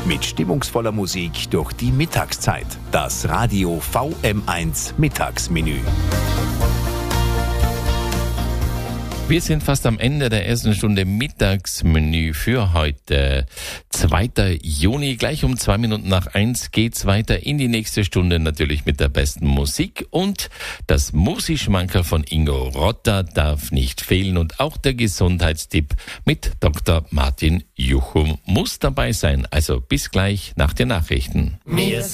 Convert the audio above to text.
Mit stimmungsvoller Musik durch die Mittagszeit. Das Radio VM1 Mittagsmenü. Wir sind fast am Ende der ersten Stunde Mittagsmenü für heute, 2. Juni. Gleich um 2 Minuten nach 1 geht's weiter in die nächste Stunde, natürlich mit der besten Musik. Und das Musikschmankerl von Ingo Rotter darf nicht fehlen. Und auch der Gesundheitstipp mit Dr. Martin Juchum muss dabei sein. Also bis gleich nach den Nachrichten. Wir